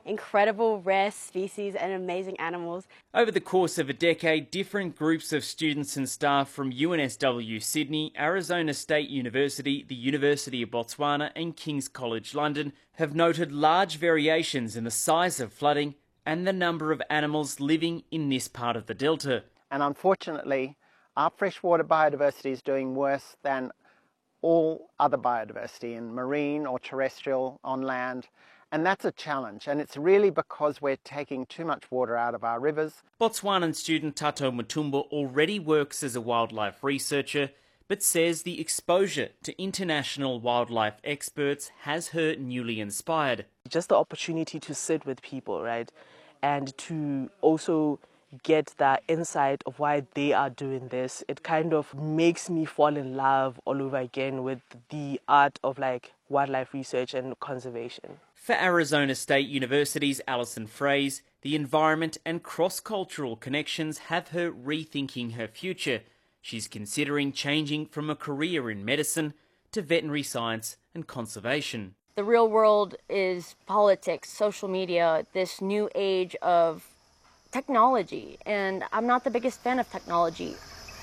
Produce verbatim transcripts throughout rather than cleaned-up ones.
incredible rare species and amazing animals. Over the course of a decade, different groups of students and staff from U N S W Sydney, Arizona State University, the University of Botswana and King's College London have noted large variations in the size of flooding and the number of animals living in this part of the delta. And unfortunately, our freshwater biodiversity is doing worse than all other biodiversity in marine or terrestrial on land. And that's a challenge. And it's really because we're taking too much water out of our rivers. Botswanan student Tato Mutumba already works as a wildlife researcher, but says the exposure to international wildlife experts has her newly inspired. Just the opportunity to sit with people, right? And to also get that insight of why they are doing this. It kind of makes me fall in love all over again with the art of like wildlife research and conservation. For Arizona State University's Alison Fraze, the environment and cross-cultural connections have her rethinking her future. She's considering changing from a career in medicine to veterinary science and conservation. The real world is politics, social media, this new age of technology, and I'm not the biggest fan of technology.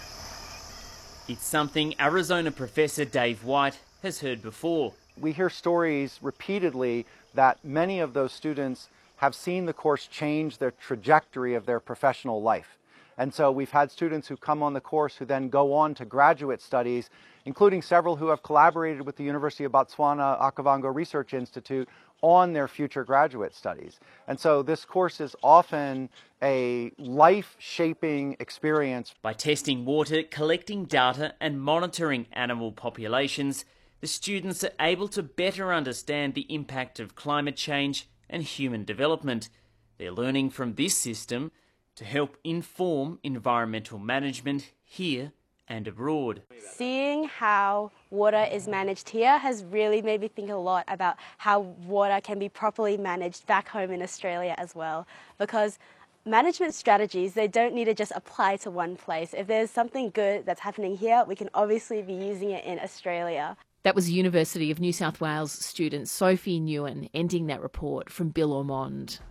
It's something Arizona professor Dave White has heard before. We hear stories repeatedly that many of those students have seen the course change the trajectory of their professional life. And so we've had students who come on the course who then go on to graduate studies, including several who have collaborated with the University of Botswana Okavango Research Institute on their future graduate studies. And so this course is often a life-shaping experience. By testing water, collecting data and monitoring animal populations, the students are able to better understand the impact of climate change and human development. They're learning from this system to help inform environmental management here and abroad. Seeing how water is managed here has really made me think a lot about how water can be properly managed back home in Australia as well. Because management strategies, they don't need to just apply to one place. If there's something good that's happening here, we can obviously be using it in Australia. That was University of New South Wales student Sophie Nguyen ending that report from Bill Ormond.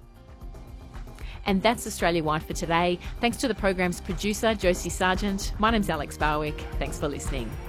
And that's Australia Wide for today. Thanks to the program's producer, Josie Sargent. My name's Alex Barwick. Thanks for listening.